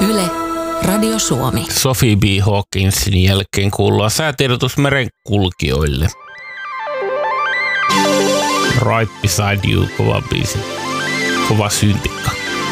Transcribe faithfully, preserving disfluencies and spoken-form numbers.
Yle, Radio Suomi. Sophie B. Hawkinsin jälkeen kuullaan säätiedotus merenkulkijoille. Right Beside You, kova biisi. Kova syntikka.